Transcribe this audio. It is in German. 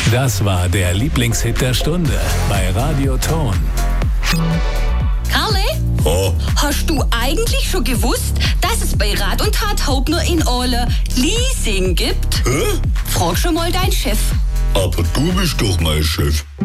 Das war der Lieblingshit der Stunde bei Radio Ton. Karle? Oh, Hast du eigentlich schon gewusst, dass es bei Rat und Tat Haupt nur in Ole Leasing gibt? hä? Frag schon mal deinen Chef. Aber du bist doch mein Chef.